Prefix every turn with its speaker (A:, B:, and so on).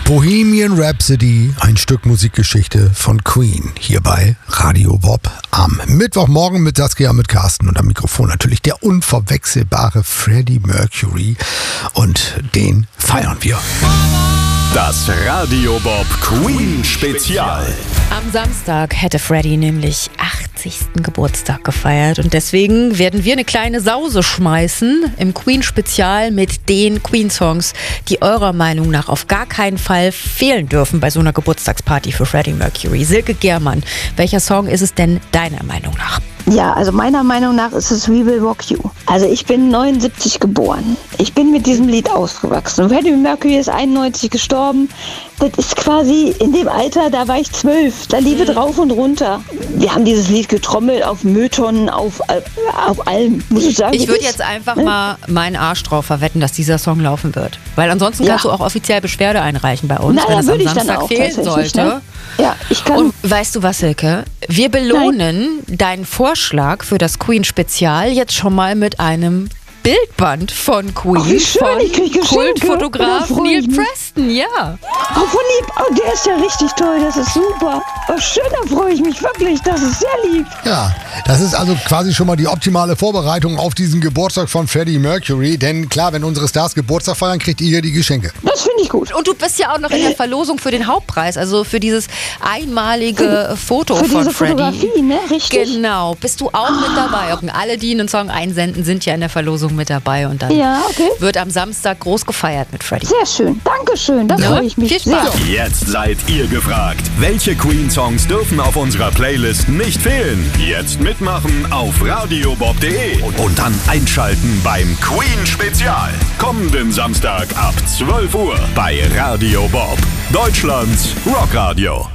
A: Bohemian Rhapsody, ein Stück Musikgeschichte von Queen, hier bei Radio Bob am Mittwochmorgen mit Saskia, mit Carsten und am Mikrofon natürlich der unverwechselbare Freddie Mercury und den feiern wir.
B: Das Radio Bob Queen Spezial.
C: Am Samstag hätte Freddie nämlich 80. Geburtstag gefeiert und deswegen werden wir eine kleine Sause schmeißen im Queen-Spezial mit den Queen-Songs, die eurer Meinung nach auf gar keinen Fall fehlen dürfen bei so einer Geburtstagsparty für Freddie Mercury. Silke Germann, welcher Song ist es denn deiner Meinung nach?
D: Ja, also meiner Meinung nach ist es We Will Rock You. Also ich bin 79 geboren. Ich bin mit diesem Lied aufgewachsen. Freddie Mercury ist 91 gestorben. Das ist quasi in dem Alter, da war ich 12. Da lief es rauf und runter. Wir haben dieses Lied getrommelt auf Mülltonnen, auf allem, muss ich sagen.
C: Ich würde jetzt einfach mal meinen Arsch drauf verwetten, dass dieser Song laufen wird. Weil ansonsten kannst du auch offiziell Beschwerde einreichen bei uns, wenn es am Samstag fehlen sollte.
D: Ne? Ja, ich kann.
C: Und weißt du was, Silke? Wir belohnen deinen Vorschlag für das Queen-Spezial jetzt schon mal mit einem Bildband von Queen, von Kultfotograf Neil Preston, ja.
D: Oh, von lieb. Oh, der ist ja richtig toll, das ist super. Oh, schön, da freue ich mich wirklich, das ist sehr lieb.
A: Ja, das ist also quasi schon mal die optimale Vorbereitung auf diesen Geburtstag von Freddie Mercury, denn klar, wenn unsere Stars Geburtstag feiern, kriegt ihr die Geschenke.
D: Das finde ich gut.
C: Und du bist ja auch noch in der Verlosung für den Hauptpreis, also für dieses einmalige Foto
D: für
C: von
D: diese
C: Freddie.
D: Fotografie, ne? Richtig.
C: Genau, bist du auch mit dabei. Und alle, die einen Song einsenden, sind ja in der Verlosung mit dabei und dann wird am Samstag groß gefeiert mit Freddie.
D: Sehr schön, Dankeschön, da freue ich mich.
C: Viel Spaß.
D: Sehr.
B: Jetzt seid ihr gefragt. Welche Queen-Songs dürfen auf unserer Playlist nicht fehlen? Jetzt mitmachen auf radiobob.de und dann einschalten beim Queen-Spezial. Kommenden Samstag ab 12 Uhr bei Radio Bob, Deutschlands Rockradio.